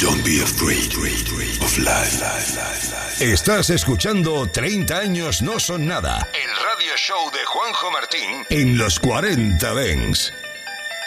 Don't be afraid of life. Estás escuchando 30 años no son nada. El radio show de Juanjo Martín en los 40 Dents.